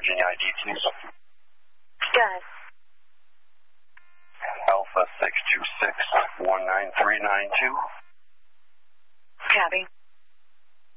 Virginia ID, please. Go ahead. Alpha 626-19392. Copy.